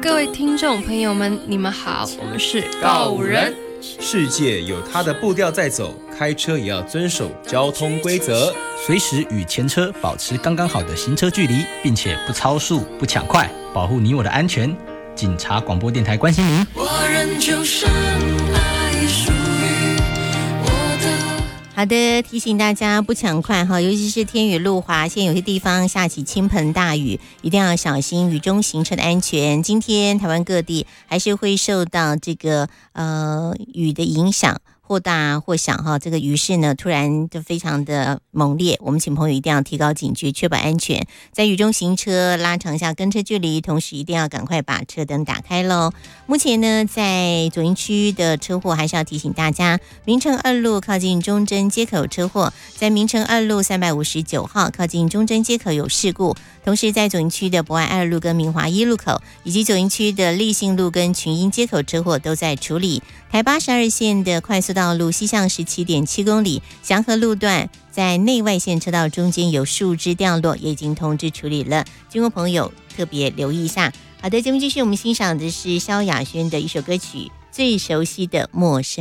各位听众朋友们，你们好，我们是告五人。 世界有它的步调在走，开车也要遵守交通规则， 随时与前车保持刚刚好的行车距离，并且不超速、不抢快，保护你我的安全。警察广播电台关心您。 我仍旧深爱属于我的。 好的，提醒大家不抢快哈，尤其是天雨路滑，现在有些地方下起倾盆大雨，一定要小心雨中行车的安全。今天台湾各地还是会受到这个雨的影响。或大或小哈，这个雨势呢突然就非常的猛烈，我们请朋友一定要提高警觉，确保安全。在雨中行车，拉长一下跟车距离，同时一定要赶快把车灯打开喽。目前呢，在左营区的车祸还是要提醒大家，明诚二路靠近中正街口车祸，在明诚二路359号靠近中正街口有事故。同时在左营区的博爱二路跟明华一路口，以及左营区的立信路跟群英街口车祸都在处理。台82线的快速道路西向17.7公里，祥和路段在内外线车道中间有树枝掉落，也已经通知处理了，经过朋友特别留意一下。好的，节目继续，我们欣赏的是萧亚轩的一首歌曲《最熟悉的陌生人》。